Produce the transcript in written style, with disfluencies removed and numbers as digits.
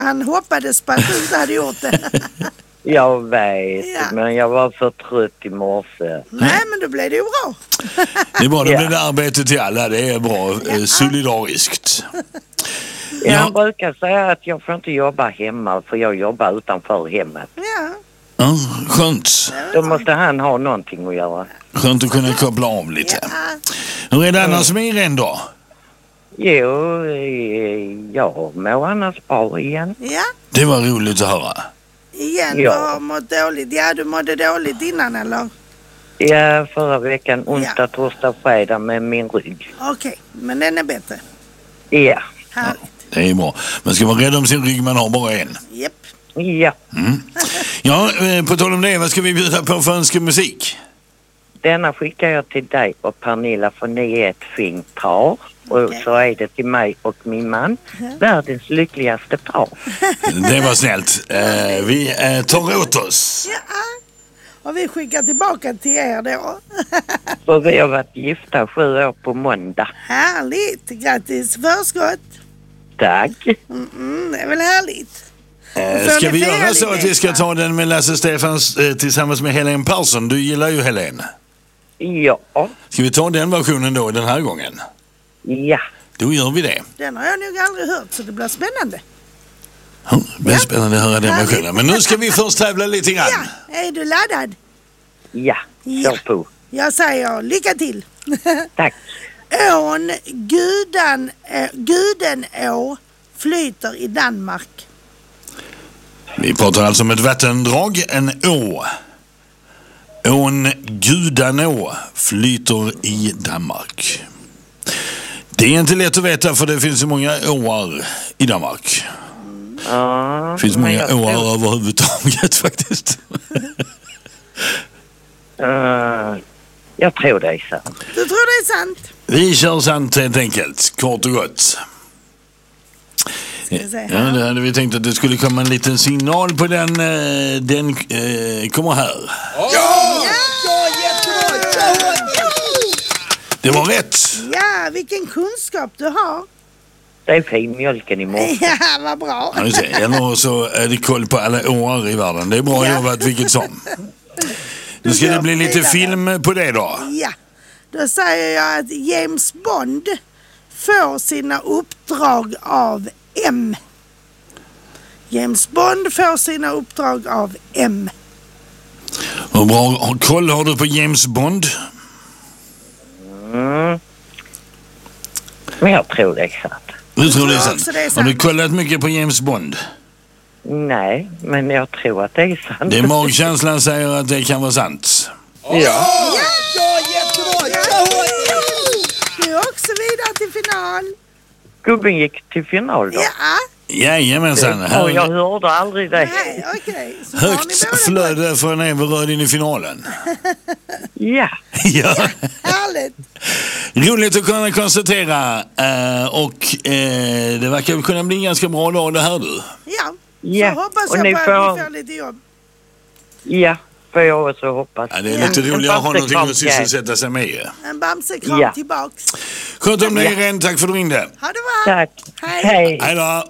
Han hoppades på att du inte hade gjort det. Jag vet, men jag var för trött i morse. Nej, men då blev det ju bra. Det är bra, då blir det arbete till alla. Det är bra, solidariskt. Jag brukar säga att jag får inte jobba hemma för jag jobbar utanför hemmet. Ja, skönt. Då måste han ha någonting att göra. Skönt att kunna koppla av lite. Hur är det annars med er då? Jo, jag mår annars bra igen. Ja. Det var roligt att höra. Igen, du har mått dåligt. Ja, du mådde dåligt innan, eller? Ja, förra veckan, onsdag, torsdag, fredag med min rygg. Okej, men den är bättre. Ja. Härligt. Det är bra. Man ska vara rädd om sin rygg, man har bara en. Japp. Ja. Ja, på tal om det, vad ska vi bjuda på för önskemusik? Denna skickar jag till dig och Pernilla för ni är ett fint par. Och så är det till mig och min man. Världens lyckligaste par. Det var snällt. Vi tar åt oss. Ja. Och vi skickar tillbaka till er då. För vi har varit gifta 7 år på måndag. Härligt. Grattis förskott. Tack. Det är väl härligt. Ska vi göra så att vi ska ta den med Lasse Stefans tillsammans med Helene Persson? Du gillar ju Helene. Ja. Ska vi ta den versionen då den här gången? Ja. Då gör vi det. Den har jag nog aldrig hört så det blir spännande. Ja, det blir spännande att höra den versionen. Men nu ska vi först tävla lite grann. Ja, är du laddad? Ja, kör på. Jag säger lycka till. Tack. Ån Gudenå flyter i Danmark. Vi pratar alltså om ett vattendrag, en å. Ån Gudenå flyter i Danmark. Det är inte lätt att veta för det finns så många åar i Danmark. Det finns många åar överhuvudtaget faktiskt. Jag tror det är sant. Du tror det är sant? Vi kör sant helt enkelt, kort och gott. Ja, det hade vi tänkt att det skulle komma en liten signal på den. Den kommer här. Ja, jättebra! Det var rätt. Ja, vilken kunskap du har. Det är fin mjölken i morgon. Ja, vad bra. Ja, eller så är det koll på alla åar i världen. Det är bra jobbat vilket som. Nu ska det bli lite film på det då. Ja, då säger jag att James Bond får sina uppdrag av M. James Bond får sina uppdrag av M. Hur bra koll har du på James Bond? Men jag tror det är sant. Du tror det är sant? Har du kollat mycket på James Bond? Nej, men jag tror att det är sant. Det är magkänslan säger att det kan vara sant. Ja. Jättebra. Du är också vidare till final. Gubben gick till final då. Ja. Jajamensan. Och jag hörde aldrig det. Nej, okej. Högt flöde från Everöd in i finalen. Ja. Ja. Härligt. Roligt att kunna konstatera. Och det verkar kunna bli en ganska bra dag det här du. Ja, så hoppas jag på att vi får lite jobb. Ja, för jag också hoppas. Ja, det är lite roligare att ha någonting att sysselsätta sig med. En bamsekram tillbaks. Skönt om dig Irene, tack för att du ringde. Ha det bra. Tack. Hej. Hej. Hej då.